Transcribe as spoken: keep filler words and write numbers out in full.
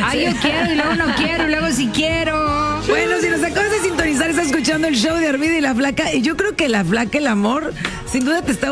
Ay, yo quiero y luego no quiero y luego sí quiero. Bueno, si nos acabas de sintonizar, estás escuchando el show de Armida y la Flaca. Y yo creo que la Flaca, el amor, sin duda te está